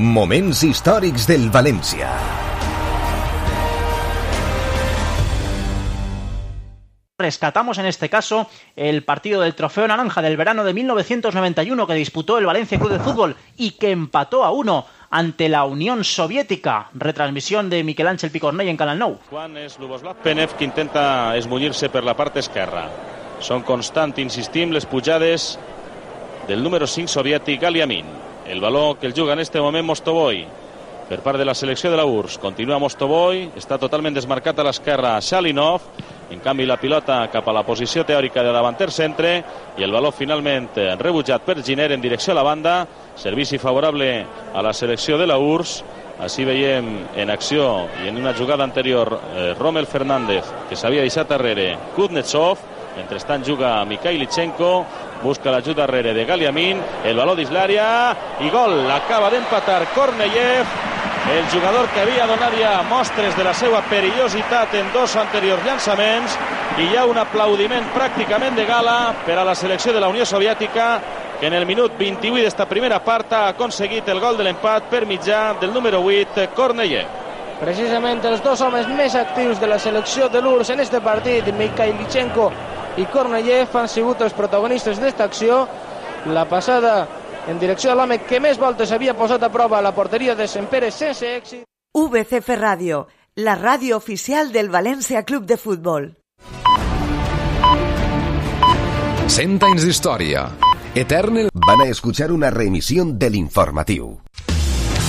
Moments històrics del València. Rescatamos en este caso el partido del Trofeo Naranja del verano de 1991 que disputó el Valencia Club de Fútbol y que empató a 1 ante la Unión Soviética. Retransmisión de Miquel Àngel Picornell en Canal 9. Juan és Luboslav Penev que intenta esmunyir-se per la part esquerra. Són constant, insistim, les pujades del número 5 soviètic Galiamin. El baló que el juga en este moment Mostovoy per part de la selecció de la URSS. Continua Mostovoy, està totalment desmarcat a l'esquerra Shalinov. En canvi la pilota cap a la posició teòrica de davanter centre i el baló finalment rebutjat per Giner en direcció a la banda. Servici favorable a la selecció de la URSS. Així veiem en acció i en una jugada anterior Rommel Fernández, que s'havia deixat darrere Kuznetsov. Mentrestant juga Mikhailichenko, busca l'ajut darrere de Galiamin, el baló dins l'àrea i gol. Acaba d'empatar Korneyev, el jugador que havia donat ja mostres de la seva perillositat en dos anteriors llançaments, i hi ha un aplaudiment pràcticament de gala per a la selecció de la Unió Soviètica, que en el minut 28 d'esta primera part ha aconseguit el gol de l'empat per mitjà del número 8, Korneyev. Precisament els dos homes més actius de la selecció de l'URSS en este partit, Mikhailichenko i Korneyev, han sigut els protagonistes d'esta acció. La passada en direcció a l'home que més voltes havia posat a prova a la porteria de Sempere sense èxit. VCF Ràdio, la ràdio oficial del València Club de Futbol. 100 anys d'història. Eternal. Van a escuchar una reemisión del informativo.